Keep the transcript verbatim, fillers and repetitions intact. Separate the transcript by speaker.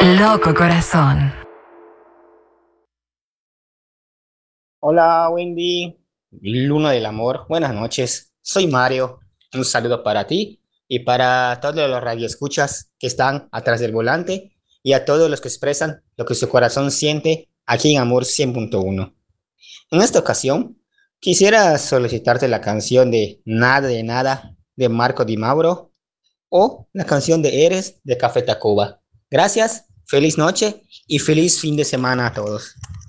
Speaker 1: Loco Corazón.
Speaker 2: Hola Wendy, Luna del Amor, buenas noches. Soy Mario. Un saludo para ti y para todos los radioescuchas que están atrás del volante y a todos los que expresan lo que su corazón siente aquí en Amor cien punto uno. En esta ocasión, quisiera solicitarte la canción de Nada de Nada de Marco Di Mauro o la canción de Eres de Café Tacuba. Gracias, feliz noche y feliz fin de semana a todos.